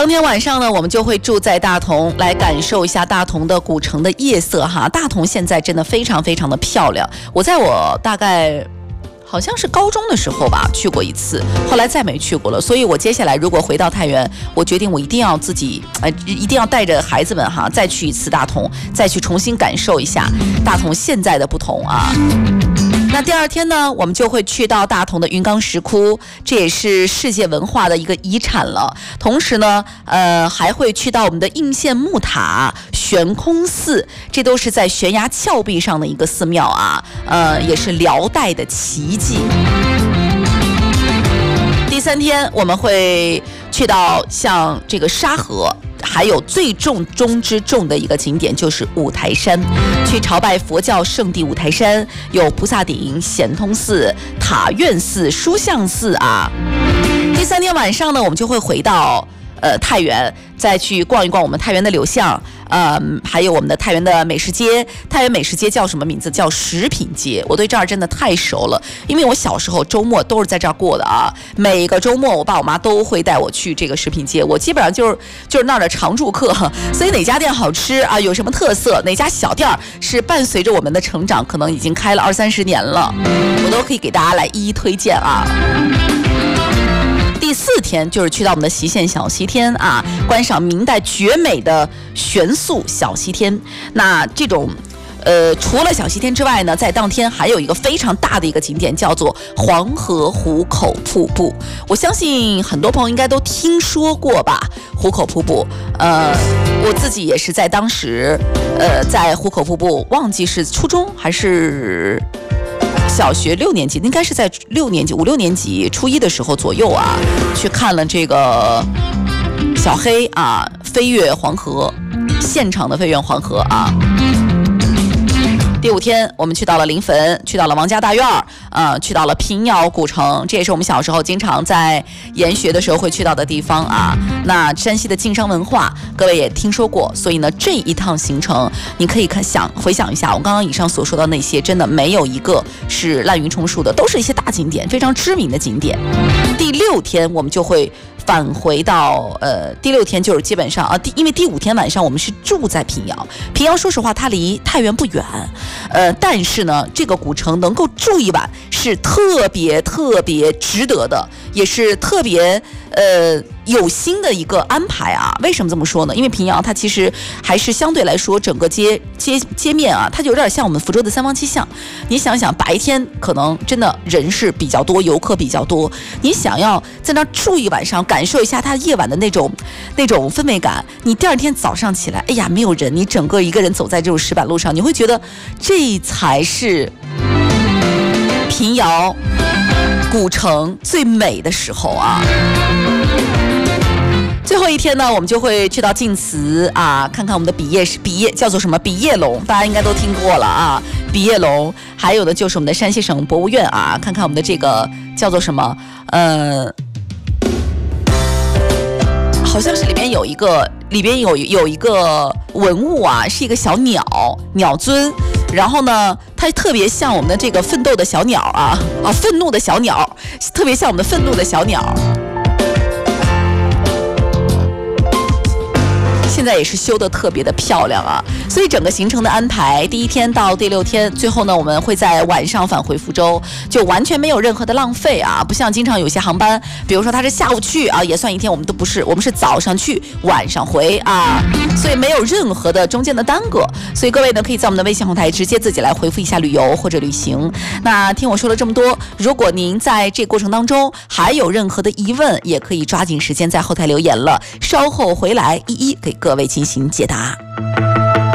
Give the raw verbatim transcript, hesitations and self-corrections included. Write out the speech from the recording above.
当天晚上呢，我们就会住在大同，来感受一下大同的古城的夜色哈。大同现在真的非常非常的漂亮，我在我大概好像是高中的时候吧去过一次，后来再没去过了。所以我接下来如果回到太原，我决定我一定要自己呃一定要带着孩子们哈再去一次大同，再去重新感受一下大同现在的不同啊。那第二天呢，我们就会去到大同的云冈石窟，这也是世界文化的一个遗产了。同时呢，呃，还会去到我们的应县木塔、悬空寺，这都是在悬崖峭壁上的一个寺庙啊，呃，也是辽代的奇迹。第三天，我们会去到像这个沙河。还有最重中之重的一个景点就是五台山，去朝拜佛教圣地五台山，有菩萨顶、显通寺、塔院寺、书相寺啊。第三天晚上呢，我们就会回到呃太原，再去逛一逛我们太原的柳巷，呃，还有我们的太原的美食街。太原美食街叫什么名字？叫食品街。我对这儿真的太熟了，因为我小时候周末都是在这儿过的啊。每个周末，我爸我妈都会带我去这个食品街，我基本上就是就是那儿的常住客。所以哪家店好吃啊，有什么特色，哪家小店是伴随着我们的成长，可能已经开了二三十年了，我都可以给大家来一一推荐啊。第四天就是去到我们的隰县小西天啊，观赏明代绝美的悬塑小西天。那这种呃，除了小西天之外呢，在当天还有一个非常大的一个景点，叫做黄河壶口瀑布。我相信很多朋友应该都听说过吧，壶口瀑布。呃，我自己也是在当时，呃，在壶口瀑布，忘记是初中还是小学六年级，应该是在六年级、五六年级、初一的时候左右啊，去看了这个小黑啊飞越黄河，现场的飞越黄河啊。第五天，我们去到了临汾，去到了王家大院儿，呃，去到了平遥古城，这也是我们小时候经常在研学的时候会去到的地方啊。那山西的晋商文化，各位也听说过，所以呢，这一趟行程你可以看想回想一下，我刚刚以上所说的那些，真的没有一个是滥竽充数的，都是一些大景点，非常知名的景点。第六天，我们就会返回到呃，第六天就是基本上啊，第因为第五天晚上我们是住在平遥，平遥说实话它离太原不远，呃，但是呢，这个古城能够住一晚是特别特别值得的，也是特别呃有心的一个安排啊。为什么这么说呢？因为平遥它其实还是相对来说整个街街街面啊，它就有点像我们福州的三坊七巷。你想想，白天可能真的人是比较多，游客比较多，你想要在那住一晚上，感受一下它夜晚的那种那种氛围感，你第二天早上起来，哎呀，没有人，你整个一个人走在这种石板路上，你会觉得这才是平遥古城最美的时候啊。最后一天呢，我们就会去到晋祠啊，看看我们的笔叶笔叶叫做什么笔叶龙，大家应该都听过了啊，笔叶龙。还有呢，就是我们的山西省博物院啊，看看我们的这个叫做什么，呃，好像是里边有一个里边有有一个文物啊，是一个小鸟鸟尊。然后呢，它特别像我们的这个奋斗的小鸟啊啊，愤怒的小鸟，特别像我们的愤怒的小鸟。现在也是修得特别的漂亮啊，所以整个行程的安排，第一天到第六天，最后呢我们会在晚上返回福州，就完全没有任何的浪费啊，不像经常有些航班，比如说它是下午去啊，也算一天，我们都不是，我们是早上去晚上回啊，所以没有任何的中间的耽搁，所以各位呢可以在我们的微信后台直接自己来回复一下旅游或者旅行。那听我说了这么多，如果您在这过程当中还有任何的疑问，也可以抓紧时间在后台留言了，稍后回来一一给各位进行解答。